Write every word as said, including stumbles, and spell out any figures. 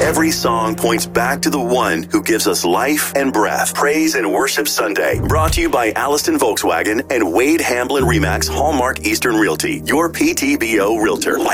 Every song points back to the one who gives us life and breath. Praise and Worship Sunday, brought to you by Alliston Volkswagen and Wade Hamblin Remax Hallmark Eastern Realty, your P T B O realtor.